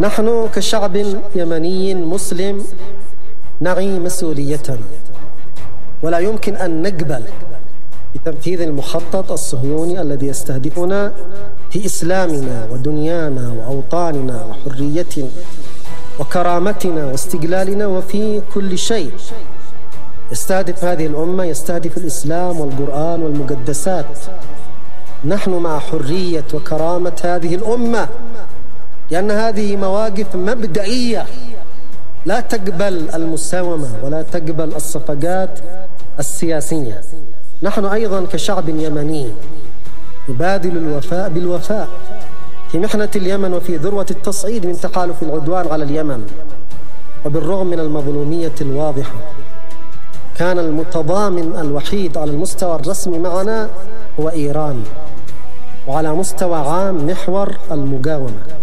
نحن كشعب يمني مسلم نعي مسؤوليتنا، ولا يمكن أن نقبل بتنفيذ المخطط الصهيوني الذي يستهدفنا في إسلامنا ودنيانا وأوطاننا وحريتنا وكرامتنا واستقلالنا وفي كل شيء. يستهدف هذه الأمة، يستهدف الإسلام والقرآن والمقدسات. نحن مع حرية وكرامة هذه الأمة، لأن هذه مواقف مبدئية لا تقبل المساومة ولا تقبل الصفقات السياسية. نحن أيضا كشعب يمني نبادل الوفاء بالوفاء في محنة اليمن وفي ذروة التصعيد من تحالف العدوان على اليمن. وبالرغم من المظلومية الواضحة، كان المتضامن الوحيد على المستوى الرسمي معنا هو إيران، وعلى مستوى عام محور المقاومة.